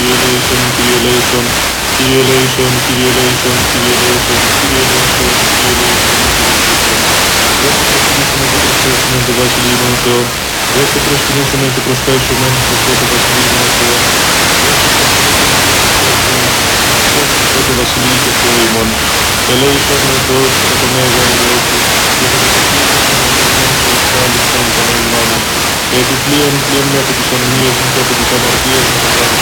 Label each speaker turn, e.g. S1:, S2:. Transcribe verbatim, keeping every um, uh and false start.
S1: eleison, Kyrie eleison, Kyrie eleison, Kyrie eleison, Kyrie eleison, Kyrie eleison, Kyrie eleison. Δόξα τω Βασιλείο ημών ο Θεό, δόξα προσκυνήσομεν και προσπέσομεν στο πρώτο Βασιλείο ημών ο Θεό, δόξα τω Βασιλείο και Θεό ημών, ελέησον ο Θεός κατά το μέγα ελέησον, και θα το κατηγορήσουν και εξάλληψαν τα νόημά μου, και επιπλέον πλέον με από τις ανομίες μου και από τις αμαρτίες μου